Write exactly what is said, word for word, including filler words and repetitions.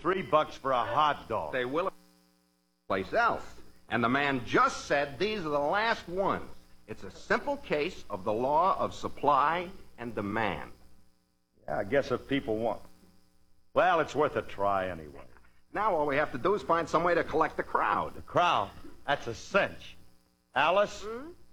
Three bucks for a hot dog. They will place else. And the man just said these are the last ones. It's a simple case of the law of supply and demand. Yeah, I guess if people want. Well, it's worth a try anyway. Now all we have to do is find some way to collect the crowd. The crowd? That's a cinch. Alice, Hmm?